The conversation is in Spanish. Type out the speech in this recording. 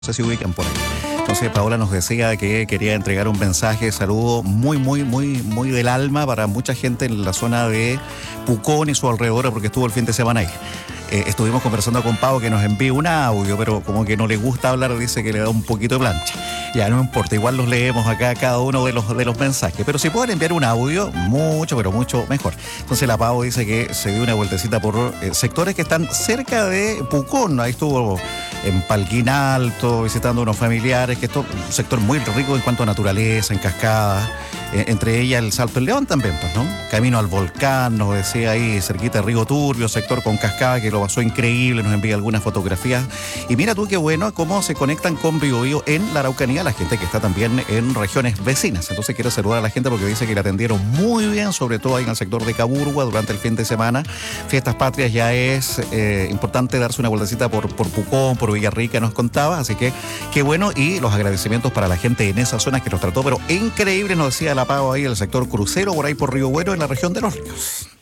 No sé si ubican por ahí. Entonces Paola nos decía que quería entregar un mensaje de saludo muy del alma para mucha gente en la zona de Pucón y su alrededor, porque estuvo el fin de semana ahí. Estuvimos conversando con Pau, que nos envió un audio, pero como que no le gusta hablar, dice que le da un poquito de plancha. Ya, no importa, igual los leemos acá cada uno de los mensajes. Pero si pueden enviar un audio, mucho mejor. Entonces la Pau dice que se dio una vueltecita por sectores que están cerca de Pucón. Ahí estuvo en Palquín Alto, visitando unos familiares, que esto es un sector muy rico en cuanto a naturaleza, en cascadas. Entre ellas el Salto del León también, pues, ¿no? Camino al volcán, nos decía ahí, cerquita de Río Turbio, sector con cascada, que lo pasó increíble, nos envía algunas fotografías. Y mira tú qué bueno cómo se conectan con Biobío en la Araucanía, la gente que está también en regiones vecinas. Entonces quiero saludar a la gente porque dice que la atendieron muy bien, sobre todo ahí en el sector de Caburgua durante el fin de semana. Fiestas Patrias ya es importante darse una vueltecita por Pucón, por Villarrica, nos contaba. Así que qué bueno, y los agradecimientos para la gente en esas zonas que nos trató, pero increíble, nos decía la Pau ahí, el sector crucero, por ahí por Río Bueno, en la región de Los Ríos.